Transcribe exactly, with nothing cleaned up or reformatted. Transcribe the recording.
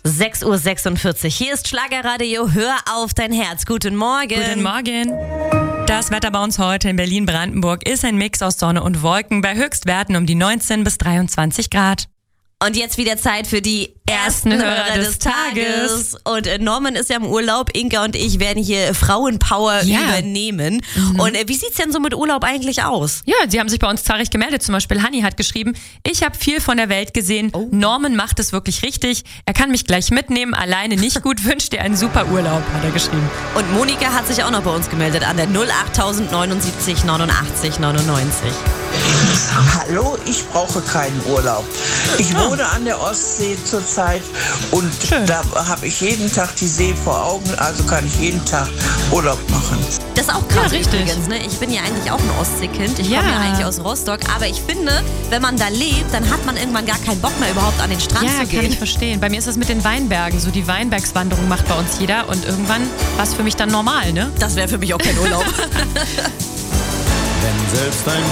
sechs Uhr sechsundvierzig. Hier ist Schlagerradio. Hör auf dein Herz. Guten Morgen. Guten Morgen. Das Wetter bei uns heute in Berlin-Brandenburg ist ein Mix aus Sonne und Wolken bei Höchstwerten um die neunzehn bis dreiundzwanzig Grad. Und jetzt wieder Zeit für die ersten, Ersten Hörer, Hörer des, des Tages. Tages. Und äh, Norman ist ja im Urlaub. Inga und ich werden hier Frauenpower Ja. übernehmen. Mhm. Und äh, wie sieht's denn so mit Urlaub eigentlich aus? Ja, sie haben sich bei uns zahlreich gemeldet. Zum Beispiel Hanni hat geschrieben, ich habe viel von der Welt gesehen. Oh. Norman macht es wirklich richtig. Er kann mich gleich mitnehmen. Alleine nicht gut. Wünscht dir einen super Urlaub, hat er geschrieben. Und Monika hat sich auch noch bei uns gemeldet an der null acht neunundsiebzig neunundachtzig neunundneunzig. Hallo, ich brauche keinen Urlaub. Ich wohne an der Ostsee zurzeit und Schön. da habe ich jeden Tag die See vor Augen, also kann ich jeden Tag Urlaub machen. Das ist auch krass Ja, richtig. übrigens, ne? Ich bin ja eigentlich auch ein Ostseekind. Ich Ja. komme ja eigentlich aus Rostock. Aber ich finde, wenn man da lebt, dann hat man irgendwann gar keinen Bock mehr überhaupt an den Strand Ja, zu kann gehen. ich verstehen. Bei mir ist das mit den Weinbergen. So die Weinbergswanderung macht bei uns jeder. Und irgendwann war es für mich dann normal, ne? Das wäre für mich auch kein Urlaub. Wenn selbst ein